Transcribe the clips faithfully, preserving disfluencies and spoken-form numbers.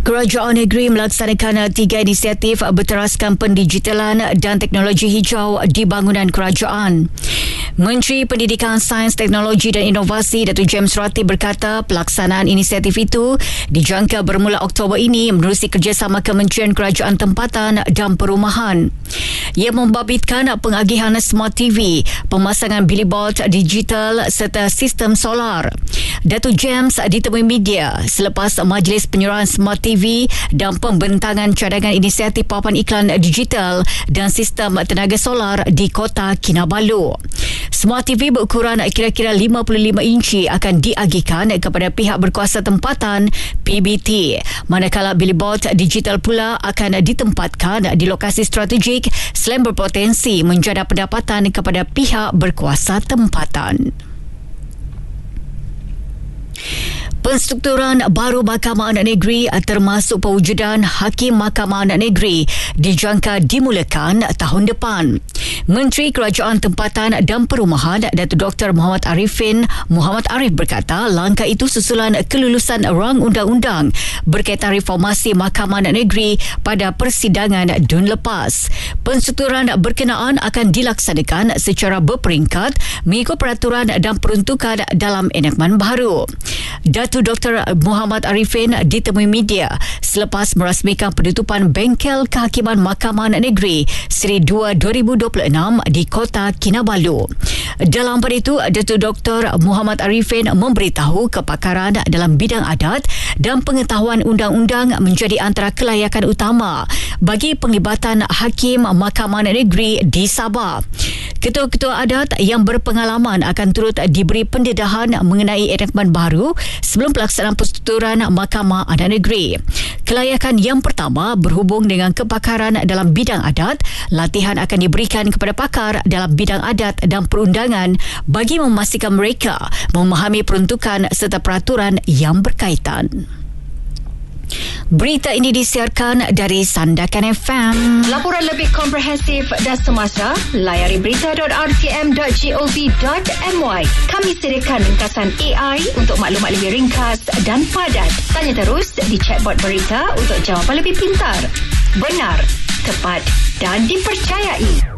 Kerajaan negeri melaksanakan tiga inisiatif berteraskan pendigitalan dan teknologi hijau di bangunan kerajaan. Menteri Pendidikan, Sains, Teknologi dan Inovasi Datuk James Ratib berkata pelaksanaan inisiatif itu dijangka bermula Oktober ini menerusi kerjasama Kementerian Kerajaan Tempatan dan Perumahan. Ia membabitkan pengagihan Smart T V, pemasangan billboard digital serta sistem solar. Datuk James ditemui media selepas majlis penyerahan Smart T V dan pembentangan cadangan inisiatif papan iklan digital dan sistem tenaga solar di Kota Kinabalu. Smart T V berukuran kira-kira lima puluh lima inci akan diagihkan kepada pihak berkuasa tempatan P B T, manakala billboard digital pula akan ditempatkan di lokasi strategik selain berpotensi menjana pendapatan kepada pihak berkuasa tempatan. Penstrukturan baru Mahkamah Anak Negeri termasuk pewujudan Hakim Mahkamah Anak Negeri dijangka dimulakan tahun depan. Menteri Kerajaan Tempatan dan Perumahan Datuk Doktor Muhammad Arifin Muhammad Arif berkata langkah itu susulan kelulusan rang undang-undang berkaitan reformasi Mahkamah Anak Negeri pada persidangan dun lepas. Penstrukturan berkenaan akan dilaksanakan secara berperingkat mengikut peraturan dan peruntukan dalam enakman baru. Datuk Doktor Muhammad Arifin ditemui media selepas merasmikan penutupan bengkel kehakiman Mahkamah Anak Negeri Seri dua dua ribu dua puluh enam di Kota Kinabalu. Dalam pada itu, Datuk Doktor Muhammad Arifin memberitahu kepakaran dalam bidang adat dan pengetahuan undang-undang menjadi antara kelayakan utama bagi penglibatan Hakim Mahkamah Anak Negeri di Sabah. Ketua-ketua adat yang berpengalaman akan turut diberi pendedahan mengenai enakman baru sebelum pelaksanaan perstrukturan Mahkamah Anak Negeri. Kelayakan yang pertama berhubung dengan kepakaran dalam bidang adat. Latihan akan diberikan kepada pakar dalam bidang adat dan perundangan bagi memastikan mereka memahami peruntukan serta peraturan yang berkaitan. Berita ini disiarkan dari Sandakan F M. Laporan lebih komprehensif dan semasa, layari berita dot r t m dot gov dot m y. Kami sediakan ringkasan A I untuk maklumat lebih ringkas dan padat. Tanya terus di chatbot berita untuk jawapan lebih pintar, benar, tepat dan dipercayai.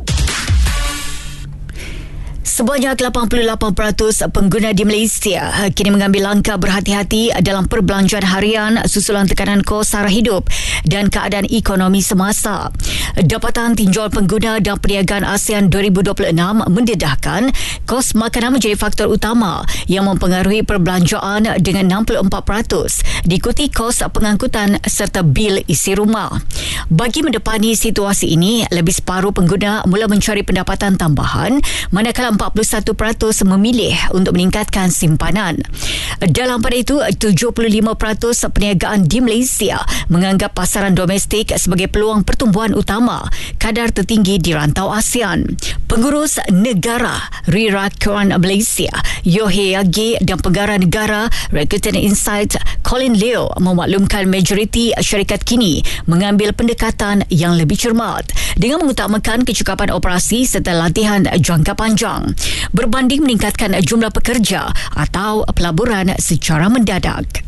Sebanyak lapan puluh lapan peratus pengguna di Malaysia kini mengambil langkah berhati-hati dalam perbelanjaan harian susulan tekanan kos sara hidup dan keadaan ekonomi semasa. Dapatan Tinjauan Pengguna dan Perniagaan ASEAN dua ribu dua puluh enam mendedahkan kos makanan menjadi faktor utama yang mempengaruhi perbelanjaan dengan enam puluh empat peratus, diikuti kos pengangkutan serta bil isi rumah. Bagi mendepani situasi ini, lebih separuh pengguna mula mencari pendapatan tambahan, manakala empat puluh satu peratus memilih untuk meningkatkan simpanan. Dalam pada itu, tujuh puluh lima peratus perniagaan di Malaysia menganggap pasaran domestik sebagai peluang pertumbuhan utama, kadar tertinggi di rantau ASEAN. Pengurus Negara Rirakuan Malaysia, Yohe Yagi dan Pengarah Negara Rakuten Insight Colin Leo memaklumkan majoriti syarikat kini mengambil pendekatan yang lebih cermat dengan mengutamakan kecukupan operasi serta latihan jangka panjang berbanding meningkatkan jumlah pekerja atau pelaburan secara mendadak.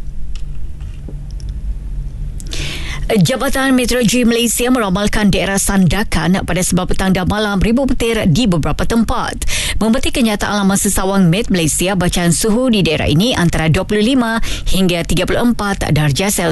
Jabatan Meteorologi Malaysia meramalkan daerah Sandakan pada sebab petang dan malam ribu petir di beberapa tempat. Membetik kenyataan laman sesawang Met Malaysia, bacaan suhu di daerah ini antara dua puluh lima hingga tiga puluh empat darjah Celsius.